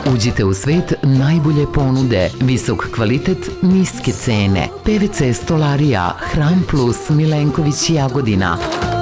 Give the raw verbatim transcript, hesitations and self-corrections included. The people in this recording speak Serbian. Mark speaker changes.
Speaker 1: Uđite u svet najbolje ponude, visok kvalitet, niske cene. P V C stolarija, Hram Plus, Milenković, Jagodina.